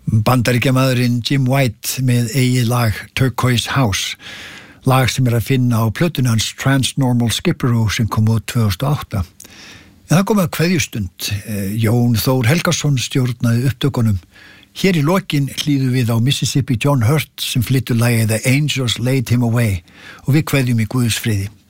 Bandaríkjamaðurinn Jim White með eigið lag Turquoise House, lag sem að finna á plötunni hans Transnormal Skipperoo sem kom út 2008. En það kom að kveðjustund. Jón Þór Helgason stjórnaði upptökunum. Hér í lokin hlýðum við á Mississippi John Hurt sem flytur lagið The Angels Laid Him Away og við kveðjum í Guðs friði.